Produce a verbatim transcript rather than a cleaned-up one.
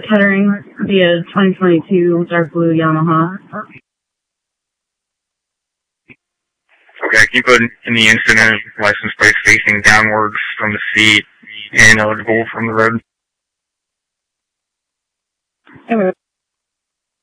Kettering via twenty twenty-two dark blue Yamaha. Okay, can you put in the incident license plate facing downwards from the seat and eligible from the road? Anyway.